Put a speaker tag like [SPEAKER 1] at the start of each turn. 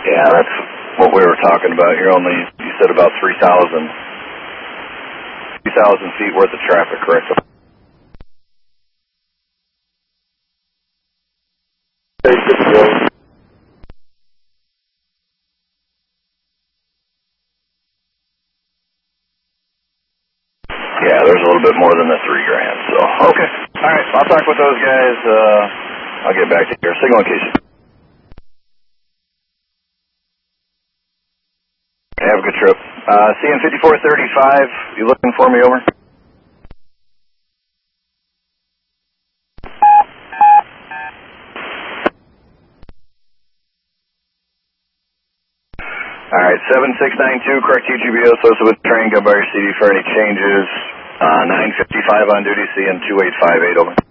[SPEAKER 1] Yeah, that's what we were talking about. You're only, you said about 3,000 feet worth of traffic, correct? Yeah, there's a little bit more than the $3,000, so. Okay. All right, I'll talk with those guys. I'll get back to you. Signal in case. Have a good trip. CN 5435, you looking for me, over? All right, 7692, Clark TGBO, associated with train, go by your CD for any changes. 955 on duty, CN 2858, over.